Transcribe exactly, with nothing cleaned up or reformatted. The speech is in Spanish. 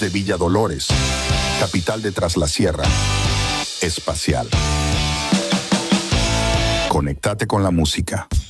desde Villa Dolores, capital de Tras la Sierra, Espacial. Conéctate con la música.